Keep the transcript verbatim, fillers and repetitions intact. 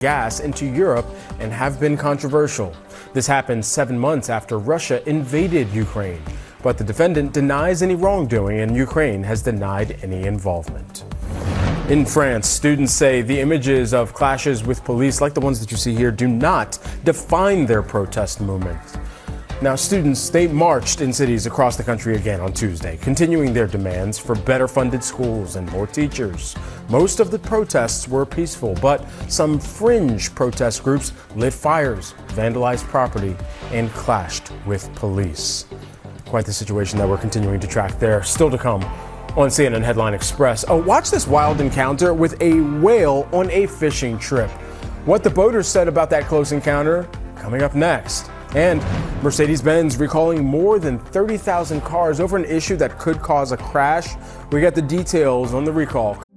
gas into Europe and have been controversial. This happened seven months after Russia invaded Ukraine, but the defendant denies any wrongdoing and Ukraine has denied any involvement. In France, students say the images of clashes with police like the ones that you see here do not define their protest movement. Now, students, they marched in cities across the country again on Tuesday, continuing their demands for better funded schools and more teachers. Most of the protests were peaceful, but some fringe protest groups lit fires, vandalized property, and clashed with police. Quite the situation that we're continuing to track there. Still to come on C N N Headline Express. Oh, watch this wild encounter with a whale on a fishing trip. What the boaters said about that close encounter, coming up next. And Mercedes-Benz recalling more than thirty thousand cars over an issue that could cause a crash. We got the details on the recall.